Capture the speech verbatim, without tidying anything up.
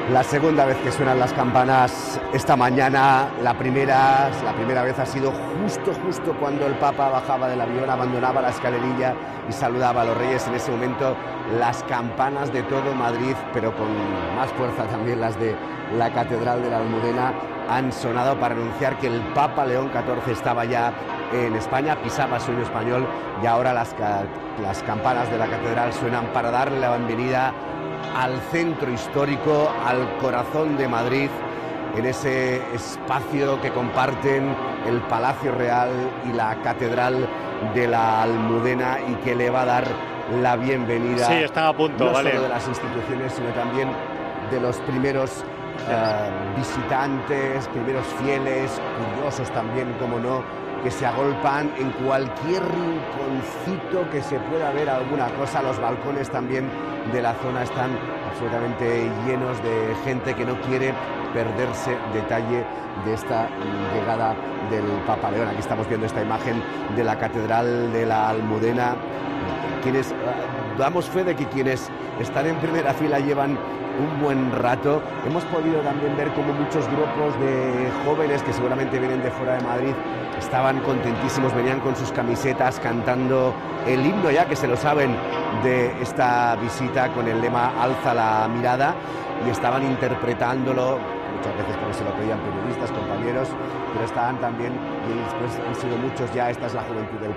La segunda vez que suenan las campanas esta mañana, la primera, la primera vez ha sido justo, justo cuando el Papa bajaba del avión, abandonaba la escalerilla y saludaba a los reyes. En ese momento las campanas de todo Madrid, pero con más fuerza también las de la Catedral de la Almudena, han sonado para anunciar que el Papa León catorce estaba ya en España, pisaba suelo español, y ahora las, las campanas de la Catedral suenan para darle la bienvenida al centro histórico, al corazón de Madrid, en ese espacio que comparten el Palacio Real y la Catedral de la Almudena, y que le va a dar la bienvenida, sí, están a punto, no vale, solo de las instituciones, sino también de los primeros uh, visitantes, primeros fieles, curiosos también, como no, que se agolpan en cualquier rinconcito que se pueda ver alguna cosa. Los balcones también de la zona están absolutamente llenos de gente que no quiere perderse detalle de esta llegada del Papa León. Aquí estamos viendo esta imagen de la Catedral de la Almudena. Quienes, damos fe de que quienes están en primera fila llevan un buen rato. Hemos podido también ver cómo muchos grupos de jóvenes que seguramente vienen de fuera de Madrid estaban contentísimos, venían con sus camisetas cantando el himno, ya que se lo saben, de esta visita, con el lema "Alza la mirada", y estaban interpretándolo, muchas veces porque se lo pedían periodistas, compañeros, pero estaban también, y después han sido muchos ya, esta es la juventud del